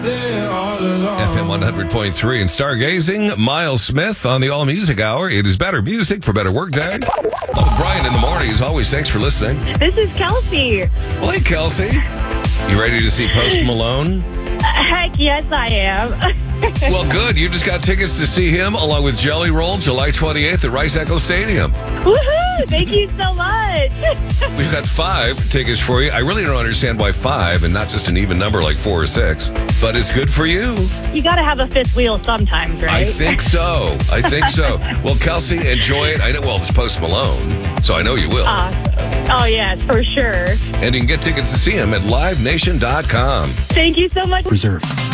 FM 100.3 and Stargazing. Miles Smith on the All Music Hour. It is better music for better workday. Love with Brian in the morning. As always, thanks for listening. This is Kelsey. Well, hey, Kelsey. You ready to see Post Malone? Heck yes, I am. Well, good. You just got tickets to see him along with Jelly Roll July 28th at Rice Eccles Stadium. Woohoo! Thank you so much. We've got 5 tickets for you. I really don't understand why 5 and not just an even number like 4 or 6, but it's good for you. You got to have a fifth wheel sometimes, right? I think so. Well, Kelsey, enjoy it. I know. Well, it's Post Malone, so I know you will. Oh, yes, for sure. And you can get tickets to see him at livenation.com. Thank you so much. Reserve.